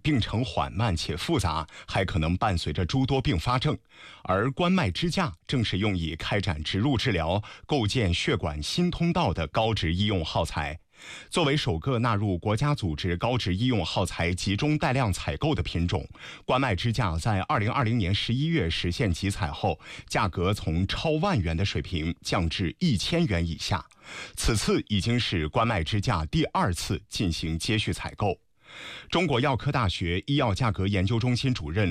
病程缓慢且复杂，还可能伴随着诸多并发症。而冠脉支架正是用以开展植入治疗、构建血管新通道的高值医用耗材。作为首个纳入国家组织高值医用耗材集中带量采购的品种，冠脉支架在2020年11月实现集采后，价格从超万元的水平降至1000元以下。此次已经是冠脉支架第2次进行接续采购。中国药科大学医药价格研究中心主任